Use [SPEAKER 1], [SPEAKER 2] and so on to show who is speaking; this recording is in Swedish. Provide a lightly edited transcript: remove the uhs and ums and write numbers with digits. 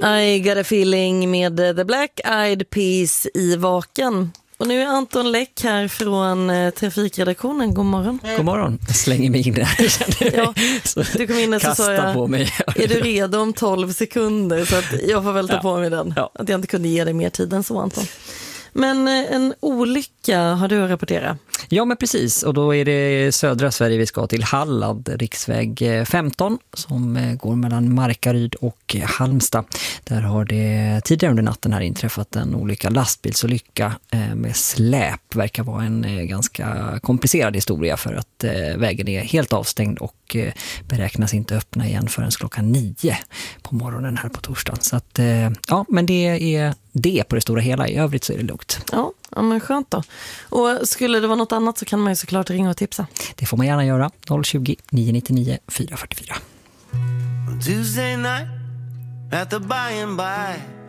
[SPEAKER 1] I got a feeling med The Black Eyed Peas i Vaken. Och nu är Anton Läck här från trafikredaktionen. God morgon.
[SPEAKER 2] God morgon. Jag slänger mig in där.
[SPEAKER 1] Ja, du kom in och så sa jag,
[SPEAKER 2] på mig.
[SPEAKER 1] är du redo om 12 sekunder? Så att jag får väl ta på mig den. Ja. Att jag inte kunde ge dig mer tid än så, Anton. Men en olycka har du att rapportera.
[SPEAKER 2] Ja, men precis. Och då är det södra Sverige vi ska till Halland, riksväg 15 som går mellan Markaryd och Halmstad. Där har det tidigare under natten här inträffat en olycka, lastbilsolycka med släp. Verkar vara en ganska komplicerad historia för att vägen är helt avstängd och beräknas inte öppna igen förrän klockan 9 på morgonen här på torsdagen. Så att, ja, men det är det på det stora hela. I övrigt så är det lugnt.
[SPEAKER 1] Ja, men skönt då. Och skulle det vara något annat så kan man ju såklart ringa och tipsa.
[SPEAKER 2] Det får man gärna göra. 020 999 444.
[SPEAKER 3] Tuesday night at the by and by.